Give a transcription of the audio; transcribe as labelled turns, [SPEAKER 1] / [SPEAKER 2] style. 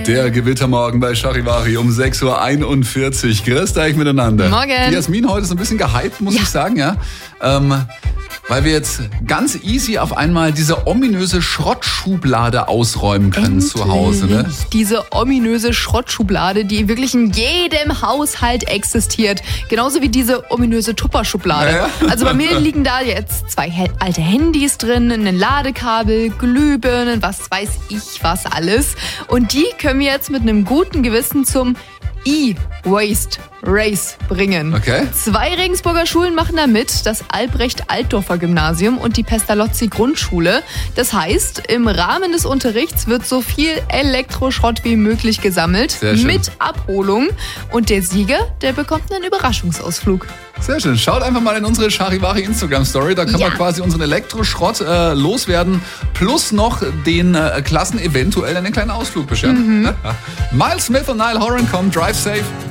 [SPEAKER 1] Der Gewittermorgen bei Charivari um 6.41 Uhr. Grüßt euch miteinander.
[SPEAKER 2] Morgen.
[SPEAKER 1] Die Jasmin heute ist ein bisschen gehypt, muss ich sagen, ja. Weil wir jetzt ganz easy auf einmal diese ominöse Schrottschublade ausräumen können zu Hause. Ne?
[SPEAKER 2] Diese ominöse Schrottschublade, die wirklich in jedem Haushalt existiert. Genauso wie diese ominöse Tupperschublade.
[SPEAKER 1] Ja.
[SPEAKER 2] Also bei mir liegen da jetzt 2 alte Handys drin, ein Ladekabel, Glühbirnen, was weiß ich was alles. Und die können wir jetzt mit einem guten Gewissen zum E-Waste Race bringen.
[SPEAKER 1] Okay.
[SPEAKER 2] 2 Regensburger Schulen machen da mit, das Albrecht-Altdorfer Gymnasium und die Pestalozzi Grundschule. Das heißt, im Rahmen des Unterrichts wird so viel Elektroschrott wie möglich gesammelt,
[SPEAKER 1] Sehr schön.
[SPEAKER 2] mit Abholung. Und der Sieger, der bekommt einen Überraschungsausflug.
[SPEAKER 1] Sehr schön. Schaut einfach mal in unsere Charivari Instagram-Story. Da können wir quasi unseren Elektroschrott loswerden. Plus noch den Klassen eventuell einen kleinen Ausflug bescheren. Miles Smith und Niall Horan kommen. Drive safe.